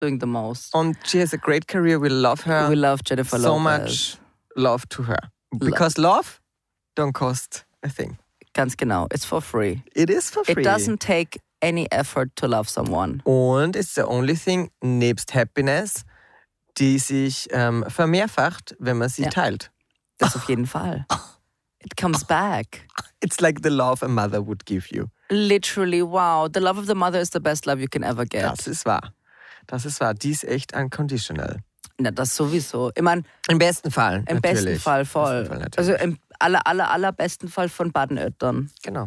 doing the most. Und she has a great career. We love her. We love Jennifer so Lopez. much love to her. Because love don't cost a thing. Ganz genau. It's for free. It is for free. It doesn't take any effort to love someone. Und it's the only thing, nebst Happiness, die sich vermehrfacht, wenn man sie teilt. Das auf jeden Fall. It comes back. It's like the love a mother would give you. Literally, wow. The love of the mother is the best love you can ever get. Das ist wahr. Das ist wahr. Die ist echt unconditional. Na, das sowieso. Ich mein, im besten Fall, Im natürlich. besten Fall voll. Also im allerbesten Fall von beiden Eltern. Genau.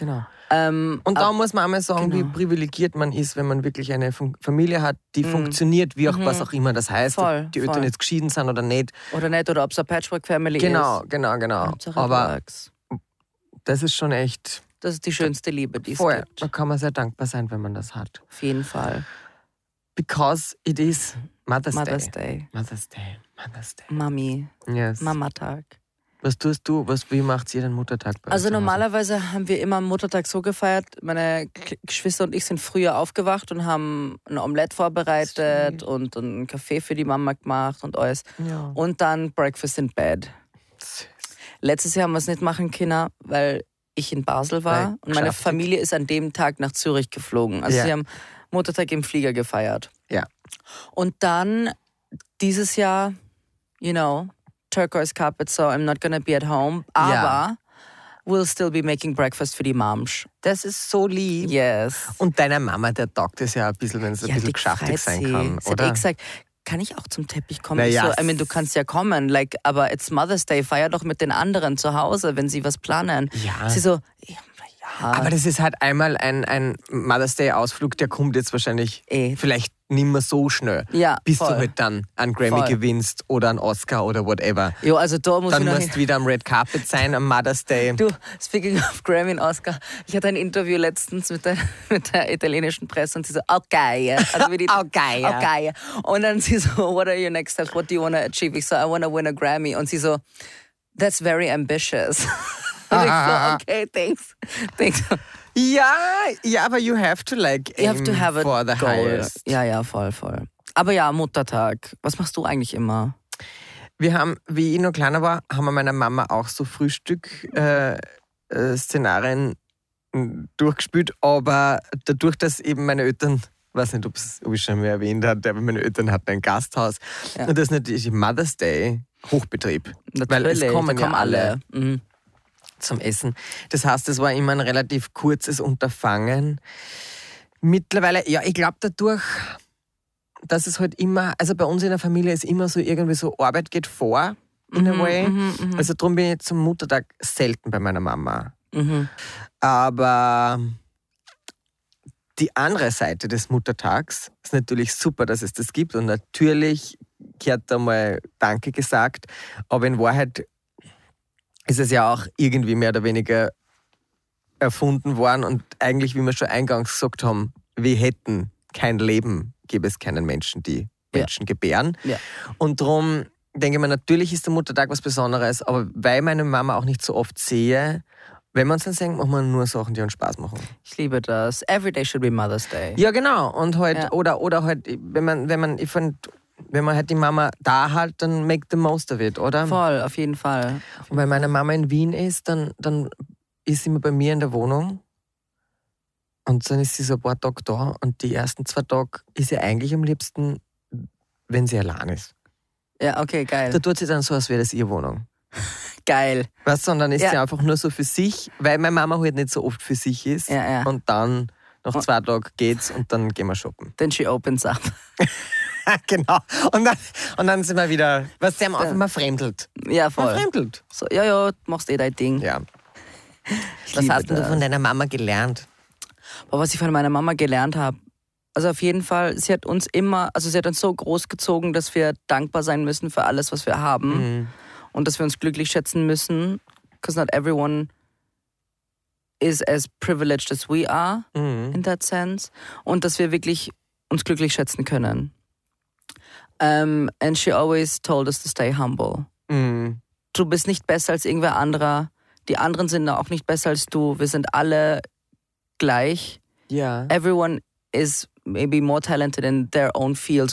Und da muss man einmal sagen, wie privilegiert man ist, wenn man wirklich eine Familie hat, die funktioniert, wie auch was auch immer das heißt. Ob die Eltern jetzt geschieden sind oder nicht. Oder ob es eine Patchwork-Family ist. Genau. Aber das ist schon echt... Das ist die schönste Liebe, die es gibt. Da kann man sehr dankbar sein, wenn man das hat. Auf jeden Fall. Because it is Mother's Day. Mami. Yes. Mama-Tag. Was tust du? Wie macht ihr den Muttertag bei euch? Also normalerweise haben wir immer Muttertag so gefeiert. Meine Geschwister und ich sind früher aufgewacht und haben ein Omelette vorbereitet und einen Kaffee für die Mama gemacht und alles. Ja. Und dann Breakfast in Bed. Süß. Letztes Jahr haben wir es nicht machen können, weil ich in Basel war und meine Familie ist an dem Tag nach Zürich geflogen. Also sie haben Muttertag im Flieger gefeiert. Ja. Und dann dieses Jahr, turquoise carpet, so I'm not gonna be at home. Aber we'll still be making breakfast für die Moms. Das ist so lieb. Yes. Und deiner Mama, der taugt es ja ein bisschen, wenn es ein bisschen geschäftig sein kann, sie oder? Hat gesagt, kann ich auch zum Teppich kommen? Naja. Du kannst ja kommen, aber it's Mother's Day, feier doch mit den anderen zu Hause, wenn sie was planen. Ja. Sie so, aber das ist halt einmal ein Mother's Day Ausflug, der kommt jetzt wahrscheinlich vielleicht nicht mehr so schnell, bis du halt dann einen Grammy gewinnst oder einen Oscar oder whatever. Jo, also da muss dann musst du wieder am Red Carpet sein, am Mother's Day. Du, speaking of Grammy und Oscar, ich hatte ein Interview letztens mit der italienischen Presse und sie so, okay. Also okay. Und dann sie so, what are your next steps? What do you want to achieve? Ich so, I want to win a Grammy. Und sie so, that's very ambitious. Und ich so, okay, thanks. Ja, aber you have to aim for the highest. Ja, voll. Aber ja, Muttertag. Was machst du eigentlich immer? Wir haben, wie ich noch kleiner war, haben wir meiner Mama auch so Frühstück-Szenarien durchgespielt, aber dadurch, dass eben meine Eltern, ich weiß nicht, ob ich schon mal erwähnt habe, aber meine Eltern hatten ein Gasthaus und das ist natürlich Mother's Day Hochbetrieb. Natürlich, weil es kommen ja alle. Zum Essen. Das heißt, es war immer ein relativ kurzes Unterfangen. Mittlerweile, ich glaube dadurch, dass es halt immer, also bei uns in der Familie ist immer so irgendwie so, Arbeit geht vor, in a way. Also darum bin ich zum Muttertag selten bei meiner Mama. Aber die andere Seite des Muttertags ist natürlich super, dass es das gibt und natürlich gehört da mal Danke gesagt, aber in Wahrheit ist es ja auch irgendwie mehr oder weniger erfunden worden und eigentlich, wie wir schon eingangs gesagt haben, wir hätten kein Leben, gäbe es keinen Menschen, die Menschen gebären. Ja. Und darum denke ich mir, natürlich ist der Muttertag was Besonderes, aber weil meine Mama auch nicht so oft sehe, wenn wir uns dann sehen, machen wir nur Sachen, die uns Spaß machen. Ich liebe das. Every day should be Mother's Day. Ja, genau. Und halt, oder halt, wenn man halt die Mama da hat, dann make the most of it, oder? Voll, auf jeden Fall. Und wenn meine Mama in Wien ist, dann ist sie immer bei mir in der Wohnung. Und dann ist sie so ein paar Tage da. Und die ersten 2 Tage ist sie eigentlich am liebsten, wenn sie allein ist. Ja, okay, geil. Da tut sie dann so, als wäre das ihre Wohnung. Geil. Weißt du, und dann ist sie einfach nur so für sich, weil meine Mama halt nicht so oft für sich ist. Ja. Und dann, nach 2 Tagen geht's und dann gehen wir shoppen. Then she opens up. Genau. Und dann sind wir wieder, was sie haben einfach mal fremdelt. Ja, voll. Man fremdelt. So, ja, machst dein Ding. Ja. Was hast du von deiner Mama gelernt? Aber was ich von meiner Mama gelernt habe, also auf jeden Fall, sie hat uns so großgezogen, dass wir dankbar sein müssen für alles, was wir haben. Und dass wir uns glücklich schätzen müssen. Because not everyone is as privileged as we are, in that sense. Und dass wir wirklich uns glücklich schätzen können. And she always told us to stay humble. Du bist nicht besser als irgendwer anderer. Die anderen sind auch nicht besser als du. Wir sind alle gleich. Ja. Everyone is maybe more talented in their own fields